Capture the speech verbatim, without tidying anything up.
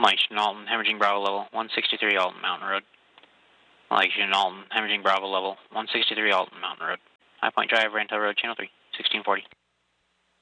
Mike Alton, Hemorrhaging Bravo level, one sixty-three Alton Mountain Road. Mike Alton, Hemorrhaging Bravo level, one sixty-three Alton Mountain Road. High Point Drive, Rantoul Road, Channel three, sixteen forty.